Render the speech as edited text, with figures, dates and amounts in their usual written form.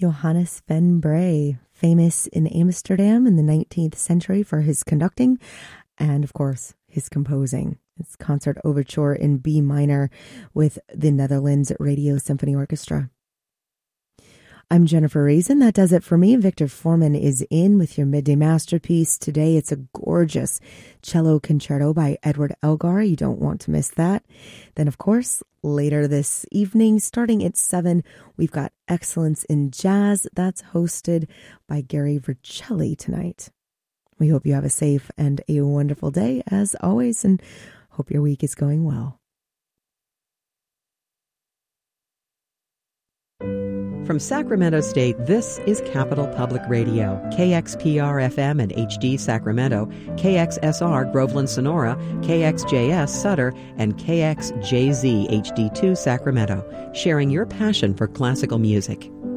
Johannes van Bree, famous in Amsterdam in the 19th century for his conducting and, of course, his composing. It's Concert Overture in B minor with the Netherlands Radio Symphony Orchestra. I'm Jennifer Raisin. That does it for me. Victor Foreman is in with your midday masterpiece. Today it's a gorgeous cello concerto by Edward Elgar. You don't want to miss that. Then, of course, later this evening, starting at 7, we've got Excellence in Jazz. That's hosted by Gary Vercelli tonight. We hope you have a safe and a wonderful day, as always, and hope your week is going well. From Sacramento State, this is Capital Public Radio, KXPR-FM and HD Sacramento, KXSR Groveland Sonora, KXJS Sutter, and KXJZ HD2 Sacramento, sharing your passion for classical music.